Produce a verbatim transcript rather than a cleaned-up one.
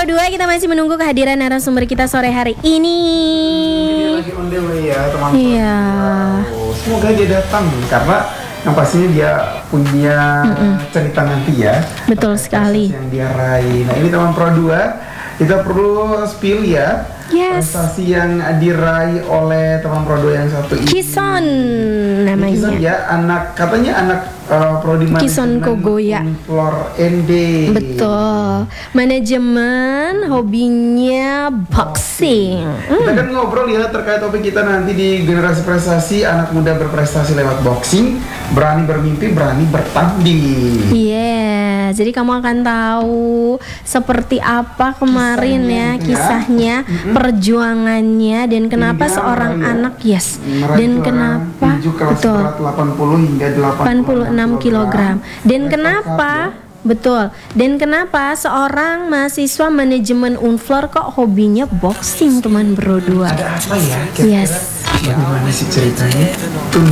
dua, kita masih menunggu kehadiran narasumber kita sore hari ini. Dia lagi on the way ya teman-teman. Iya. Wow, semoga dia datang karena yang pastinya dia punya Mm-mm. cerita nanti ya. Betul sekali. Yang dia raih. Nah ini teman Pro dua, kita perlu spill ya. Yes. Prestasi yang diraih oleh teman Pro dua yang satu ini. Kison Kison namanya. ya, anak katanya anak uh, Prodi Kison Manajemen Kogoya. Unflor N D. Betul. Manajemen, hobinya boxing. Kita kan ngobrol ya terkait topik kita nanti di generasi prestasi, anak muda berprestasi lewat boxing, berani bermimpi, berani bertanding. Iya, jadi kamu akan tahu seperti apa kemarin Kisahnya ya gitu ya. kisahnya, Mm-mm. perjuangannya dan kenapa Hingga seorang meraih- anak yes meraih dan juara kenapa tinju kelas betul berat delapan puluh hingga delapan puluh enam kilogram dan Level kenapa cup ya. betul dan kenapa seorang mahasiswa manajemen Unflor kok hobinya boxing teman berdua. Ada apa ya? Kira-kira Yes. bagaimana sih ceritanya? Tunggu